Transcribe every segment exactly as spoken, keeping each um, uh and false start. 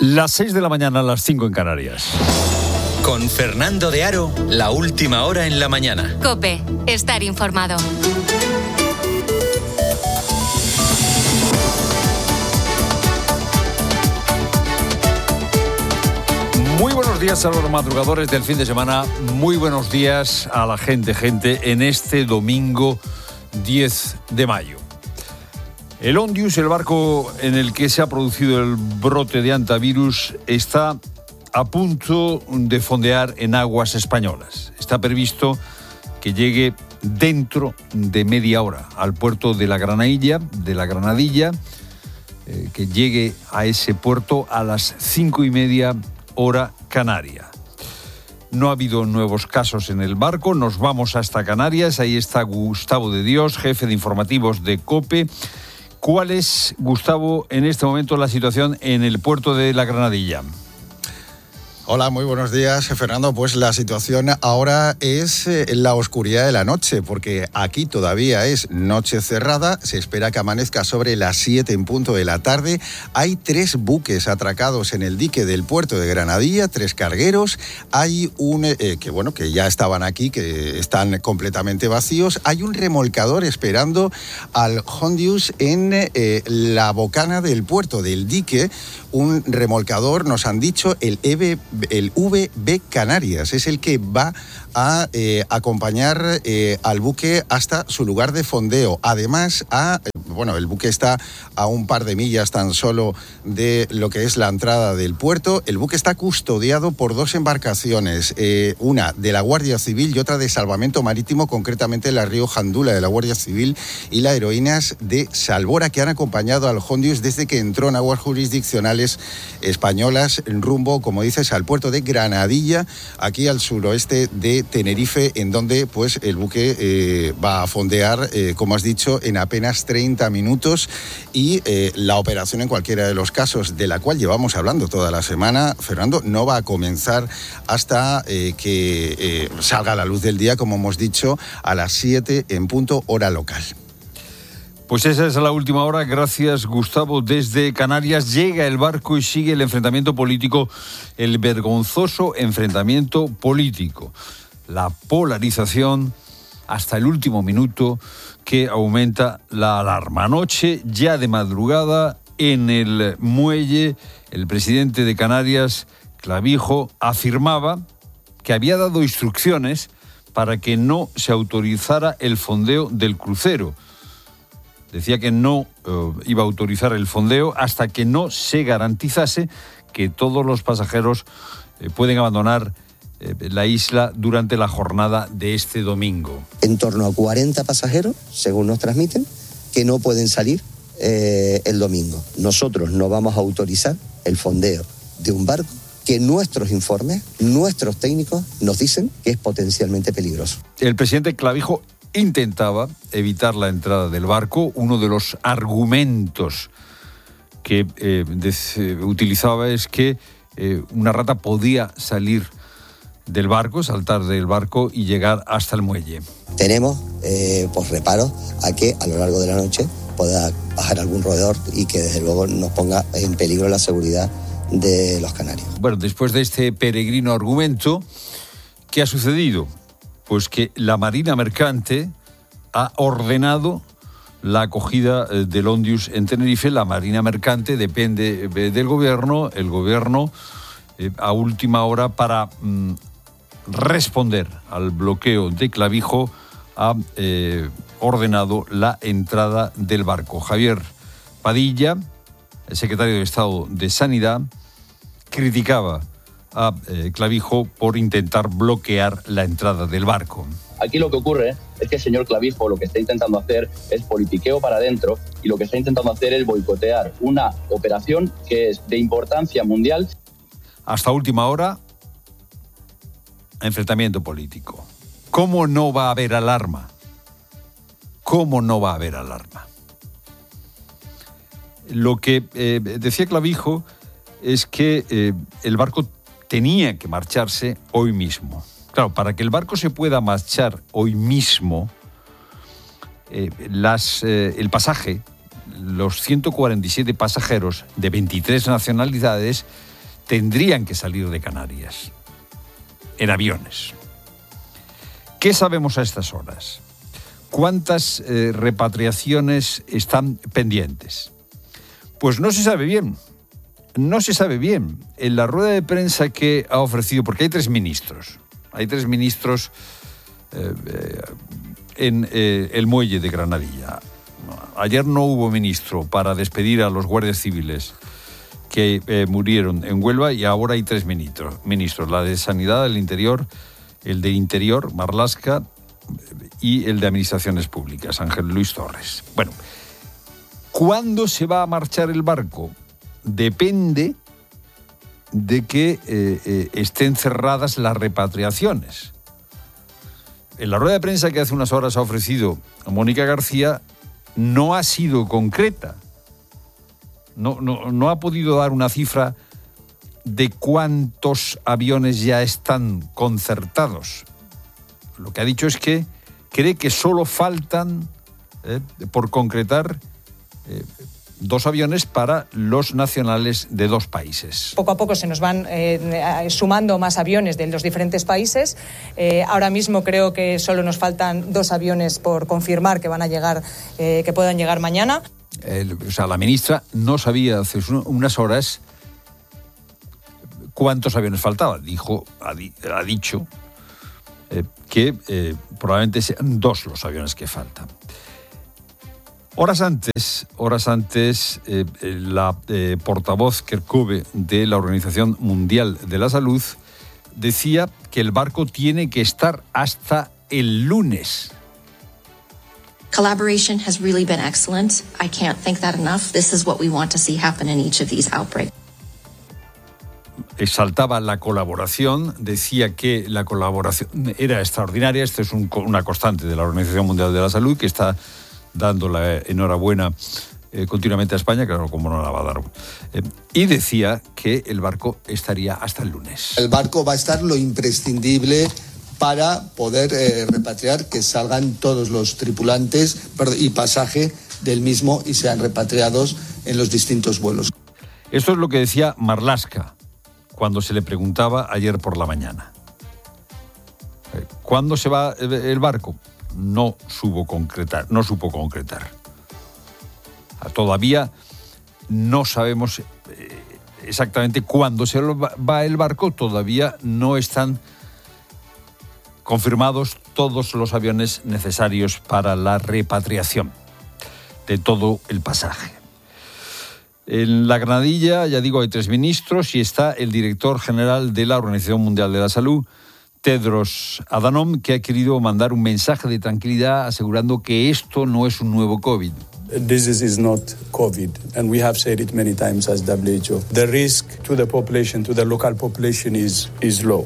Las seis de la mañana, a las cinco en Canarias. Con Fernando de Aro, la última hora en la mañana. COPE, estar informado. Muy buenos días a los madrugadores del fin de semana. Muy buenos días a la gente, gente, en este domingo diez de mayo. El Ondius, el barco en el que se ha producido el brote de hantavirus, está a punto de fondear en aguas españolas. Está previsto que llegue dentro de media hora al puerto de la Granadilla, de la Granadilla, eh, que llegue a ese puerto a las cinco y media hora canaria. No ha habido nuevos casos en el barco. Nos vamos hasta Canarias. Ahí está Gustavo de Dios, jefe de informativos de COPE. ¿Cuál es, Gustavo, en este momento la situación en el puerto de la Granadilla? Hola, muy buenos días, Fernando. Pues la situación ahora es eh, la oscuridad de la noche, porque aquí todavía es noche cerrada. Se espera que amanezca sobre las siete en punto de la tarde. Hay tres buques atracados en el dique del puerto de Granadilla, tres cargueros. Hay un, eh, que bueno, que ya estaban aquí, que están completamente vacíos. Hay un remolcador esperando al Hondius en eh, la bocana del puerto del dique. Un remolcador, nos han dicho, el E B, el V B Canarias, es el que va a eh, acompañar eh, al buque hasta su lugar de fondeo. Además, a, bueno, el buque está a un par de millas tan solo de lo que es la entrada del puerto. El buque está custodiado por dos embarcaciones, eh, una de la Guardia Civil y otra de Salvamento Marítimo, concretamente la Río Jandula de la Guardia Civil y la Heroínas de Salvora, que han acompañado al Hondius desde que entró en aguas jurisdiccionales españolas en rumbo, como dices, al puerto de Granadilla, aquí al suroeste de Tenerife, en donde pues el buque eh, va a fondear, eh, como has dicho, en apenas treinta minutos. Y eh, la operación, en cualquiera de los casos, de la cual llevamos hablando toda la semana, Fernando, no va a comenzar hasta eh, que eh, salga a la luz del día, como hemos dicho, a las siete en punto hora local. Pues esa es la última hora. Gracias, Gustavo. Desde Canarias llega el barco y sigue el enfrentamiento político, el vergonzoso enfrentamiento político. La polarización hasta el último minuto, que aumenta la alarma. Anoche, ya de madrugada, en el muelle, el presidente de Canarias, Clavijo, afirmaba que había dado instrucciones para que no se autorizara el fondeo del crucero. Decía que no eh, iba a autorizar el fondeo hasta que no se garantizase que todos los pasajeros eh, pueden abandonar eh, la isla durante la jornada de este domingo. En torno a cuarenta pasajeros, según nos transmiten, que no pueden salir eh, el domingo. Nosotros no vamos a autorizar el fondeo de un barco que nuestros informes, nuestros técnicos nos dicen que es potencialmente peligroso. El presidente Clavijo intentaba evitar la entrada del barco. Uno de los argumentos que eh, des, eh, utilizaba es que eh, una rata podía salir del barco, saltar del barco y llegar hasta el muelle. Tenemos eh, pues reparos a que a lo largo de la noche pueda bajar algún roedor y que desde luego nos ponga en peligro la seguridad de los canarios. Bueno, después de este peregrino argumento, ¿qué ha sucedido? Pues que la Marina Mercante ha ordenado la acogida del Ondius en Tenerife. La Marina Mercante depende del gobierno, el gobierno eh, a última hora para mm, responder al bloqueo de Clavijo ha eh, ordenado la entrada del barco. Javier Padilla, el secretario de Estado de Sanidad, criticaba a eh, Clavijo por intentar bloquear la entrada del barco. Aquí lo que ocurre es que el señor Clavijo lo que está intentando hacer es politiqueo para adentro y lo que está intentando hacer es boicotear una operación que es de importancia mundial. Hasta última hora, enfrentamiento político. ¿Cómo no va a haber alarma? ¿Cómo no va a haber alarma? Lo que eh, decía Clavijo es que eh, el barco tenía que marcharse hoy mismo. Claro, para que el barco se pueda marchar hoy mismo, eh, las, eh, el pasaje, los ciento cuarenta y siete pasajeros de veintitrés nacionalidades, tendrían que salir de Canarias en aviones. ¿Qué sabemos a estas horas? ¿Cuántas eh, repatriaciones están pendientes? Pues no se sabe bien. No se sabe bien. En la rueda de prensa que ha ofrecido, porque hay tres ministros, hay tres ministros eh, eh, en eh, el muelle de Granadilla. Ayer no hubo ministro para despedir a los guardias civiles que eh, murieron en Huelva y ahora hay tres ministros, ministros, la de Sanidad, el Interior, el de Interior, Marlaska, y el de Administraciones Públicas, Ángel Luis Torres. Bueno, ¿cuándo se va a marchar el barco? Depende de que eh, eh, estén cerradas las repatriaciones. En la rueda de prensa que hace unas horas ha ofrecido Mónica García no ha sido concreta. No, no, no ha podido dar una cifra de cuántos aviones ya están concertados. Lo que ha dicho es que cree que solo faltan eh, por concretar eh, dos aviones para los nacionales de dos países. Poco a poco se nos van eh, sumando más aviones de los diferentes países. Eh, ahora mismo creo que solo nos faltan dos aviones por confirmar que van a llegar, eh, que puedan llegar mañana. Eh, o sea, la ministra no sabía hace unas horas cuántos aviones faltaban. Dijo, ha, di, ha dicho eh, que eh, probablemente sean dos los aviones que faltan. Horas antes, horas antes, eh, la eh, portavoz Kerkove de la Organización Mundial de la Salud decía que el barco tiene que estar hasta el lunes. Collaboration has really been excellent. I can't thank that enough. This is what we want to see happen in each of these outbreaks. Exaltaba la colaboración, decía que la colaboración era extraordinaria. Esto es un, una constante de la Organización Mundial de la Salud, que está dando la enhorabuena eh, continuamente a España, claro, como no la va a dar. Eh, y decía que el barco estaría hasta el lunes. El barco va a estar lo imprescindible para poder eh, repatriar, que salgan todos los tripulantes y pasaje del mismo y sean repatriados en los distintos vuelos. Esto es lo que decía Marlaska cuando se le preguntaba ayer por la mañana. ¿Cuándo se va el barco? No supo concretar, no supo concretar. Todavía no sabemos exactamente cuándo se va el barco, todavía no están confirmados todos los aviones necesarios para la repatriación de todo el pasaje. En la Granadilla, ya digo, hay tres ministros y está el director general de la Organización Mundial de la Salud, Tedros Adhanom, que ha querido mandar un mensaje de tranquilidad asegurando que esto no es un nuevo COVID. This is not COVID, and we have said it many times as W H O. The risk to the population, to the local population, is is low.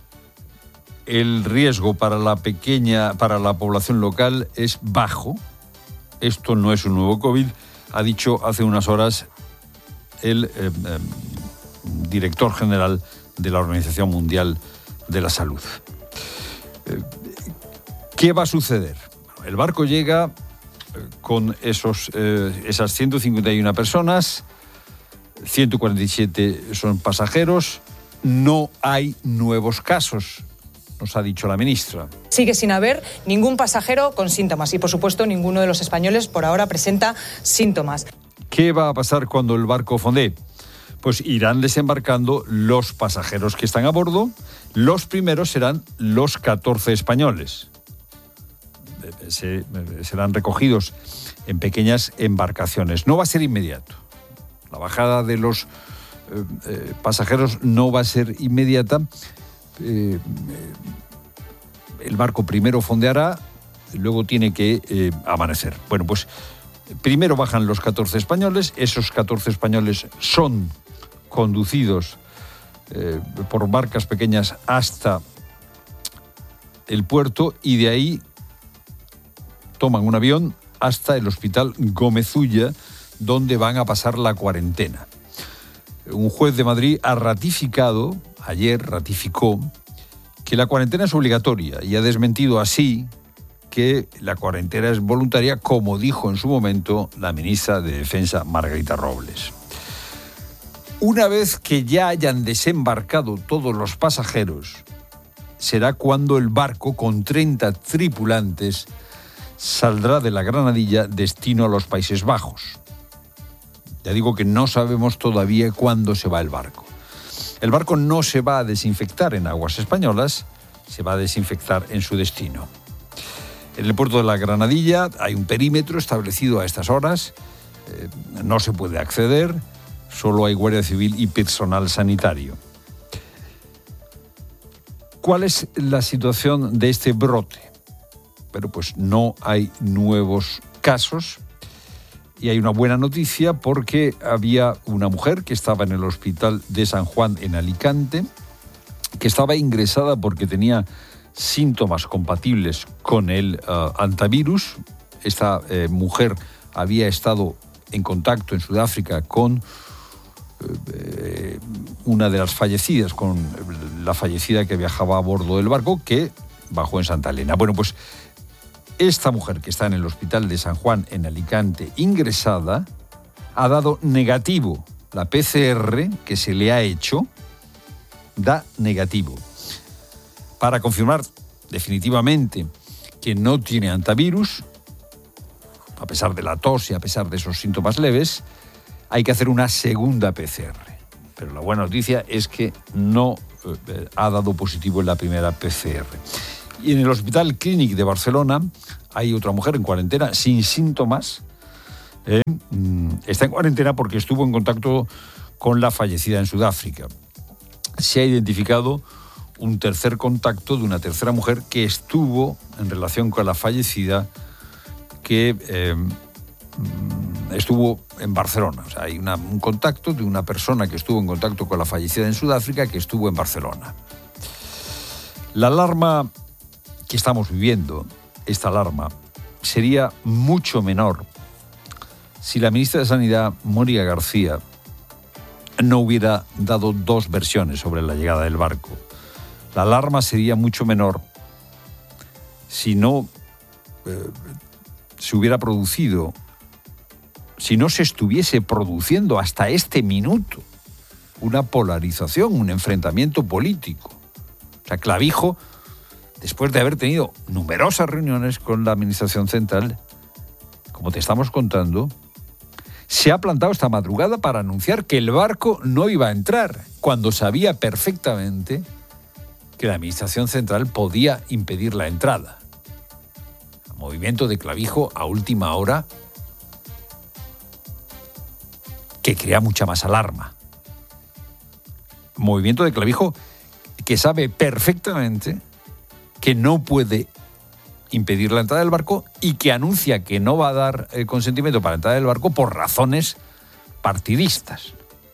El riesgo para la pequeña, para la población local es bajo. Esto no es un nuevo COVID, ha dicho hace unas horas el eh, eh, director general de la Organización Mundial de la Salud. Eh, ¿Qué va a suceder? El barco llega eh, con esos, eh, esas ciento cincuenta y una personas, ciento cuarenta y siete son pasajeros, no hay nuevos casos, nos ha dicho la ministra. Sigue sin haber ningún pasajero con síntomas y, por supuesto, ninguno de los españoles por ahora presenta síntomas. ¿Qué va a pasar cuando el barco fondee? Pues irán desembarcando los pasajeros que están a bordo. Los primeros serán los catorce españoles. Se, serán recogidos en pequeñas embarcaciones. No va a ser inmediato. La bajada de los eh, eh, pasajeros no va a ser inmediata. Eh, el barco primero fondeará, luego tiene que eh, amanecer. Bueno, pues primero bajan los catorce españoles. Esos catorce españoles son conducidos eh, por barcas pequeñas hasta el puerto y de ahí toman un avión hasta el Hospital Gómez Ulla, donde van a pasar la cuarentena. Un juez de Madrid ha ratificado, ayer ratificó, que la cuarentena es obligatoria y ha desmentido así que la cuarentena es voluntaria, como dijo en su momento la ministra de Defensa, Margarita Robles. Una vez que ya hayan desembarcado todos los pasajeros, será cuando el barco con treinta tripulantes saldrá de la Granadilla destino a los Países Bajos. Ya digo que no sabemos todavía cuándo se va el barco. El barco no se va a desinfectar en aguas españolas, se va a desinfectar en su destino. En el puerto de la Granadilla hay un perímetro establecido a estas horas, eh, no se puede acceder, solo hay guardia civil y personal sanitario. ¿Cuál es la situación de este brote? Pero pues no hay nuevos casos y hay una buena noticia porque había una mujer que estaba en el hospital de San Juan en Alicante, que estaba ingresada porque tenía síntomas compatibles con el uh, antivirus. Esta eh, mujer había estado en contacto en Sudáfrica con eh, una de las fallecidas, con la fallecida que viajaba a bordo del barco, que bajó en Santa Elena. Bueno, pues esta mujer que está en el hospital de San Juan en Alicante ingresada ha dado negativo. La P C R que se le ha hecho da negativo. Para confirmar definitivamente que no tiene antivirus, a pesar de la tos y a pesar de esos síntomas leves, hay que hacer una segunda P C R. Pero la buena noticia es que no eh, ha dado positivo en la primera P C R. Y en el Hospital Clínic de Barcelona hay otra mujer en cuarentena sin síntomas. Eh, está en cuarentena porque estuvo en contacto con la fallecida en Sudáfrica. Se ha identificado un tercer contacto de una tercera mujer que estuvo en relación con la fallecida, que eh, estuvo en Barcelona. O sea, hay una, un contacto de una persona que estuvo en contacto con la fallecida en Sudáfrica que estuvo en Barcelona. La alarma que estamos viviendo, esta alarma, sería mucho menor si la ministra de Sanidad, Mónica García, no hubiera dado dos versiones sobre la llegada del barco. La alarma sería mucho menor si no eh, se hubiera producido, si no se estuviese produciendo hasta este minuto una polarización, un enfrentamiento político. O sea, Clavijo, después de haber tenido numerosas reuniones con la Administración Central, como te estamos contando, se ha plantado esta madrugada para anunciar que el barco no iba a entrar, cuando sabía perfectamente que la Administración Central podía impedir la entrada. Movimiento de Clavijo a última hora que crea mucha más alarma. Movimiento de Clavijo que sabe perfectamente que no puede impedir la entrada del barco y que anuncia que no va a dar el consentimiento para la entrada del barco por razones partidistas.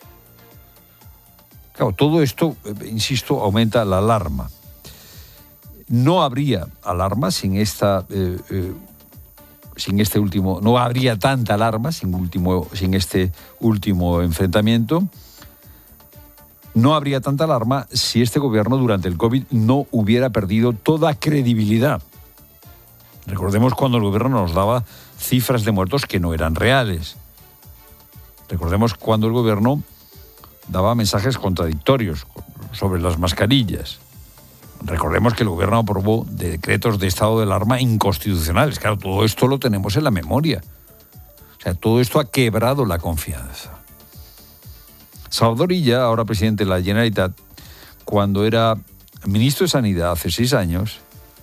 Claro, todo esto, insisto, aumenta la alarma. No habría alarma sin esta, eh, eh, sin este último, no habría tanta alarma sin último, sin este último enfrentamiento. No habría tanta alarma si este gobierno durante el COVID no hubiera perdido toda credibilidad. Recordemos cuando el gobierno nos daba cifras de muertos que no eran reales. Recordemos cuando el gobierno daba mensajes contradictorios sobre las mascarillas. Recordemos que el gobierno aprobó decretos de estado de alarma inconstitucionales. Claro, todo esto lo tenemos en la memoria. O sea, todo esto ha quebrado la confianza. Salvador Illa, ahora presidente de la Generalitat, cuando era ministro de Sanidad hace seis años,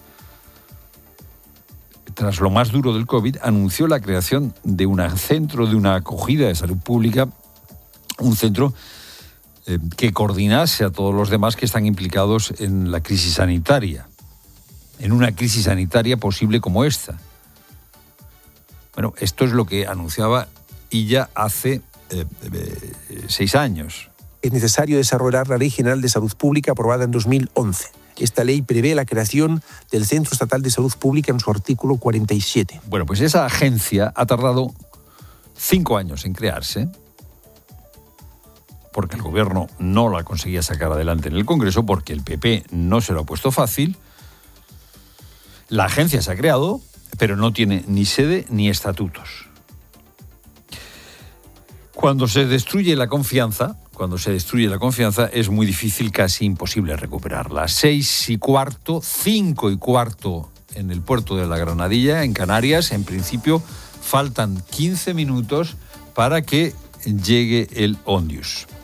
tras lo más duro del COVID, anunció la creación de un centro de una acogida de salud pública, un centro eh, que coordinase a todos los demás que están implicados en la crisis sanitaria, en una crisis sanitaria posible como esta. Bueno, esto es lo que anunciaba Illa hace eh, eh, seis años. Es necesario desarrollar la Ley General de Salud Pública aprobada en dos mil once. Esta ley prevé la creación del Centro Estatal de Salud Pública en su artículo cuarenta y siete. Bueno, pues esa agencia ha tardado cinco años en crearse, porque el gobierno no la conseguía sacar adelante en el Congreso, porque el P P no se lo ha puesto fácil. La agencia se ha creado, pero no tiene ni sede ni estatutos. Cuando se destruye la confianza, cuando se destruye la confianza, es muy difícil, casi imposible recuperarla. Seis y cuarto, cinco y cuarto en el puerto de la Granadilla, en Canarias. En principio, faltan quince minutos para que llegue el Ondius.